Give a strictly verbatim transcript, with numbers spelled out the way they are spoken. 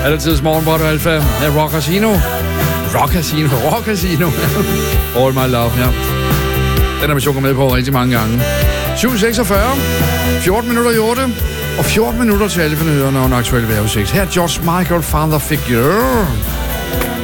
Altid morgen på Alfa. Ja, Rock Casino. Rock Casino. Rock Casino. All my love, ja. Den har vi sunget med på rigtig mange gange. syv seksogfyrre. fjorten minutter i otte. Og fjorten minutter til alle fornøderne og en aktuel vejrudsigt. Her er George Michael, Father Figure.